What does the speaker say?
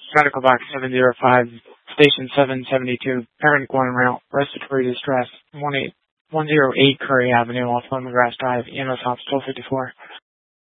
Medical Box 705, Station 772, Parent Guam Rail, Respiratory Distress, 108 Curry Avenue off Lemongrass Drive, EMS Ops 1254.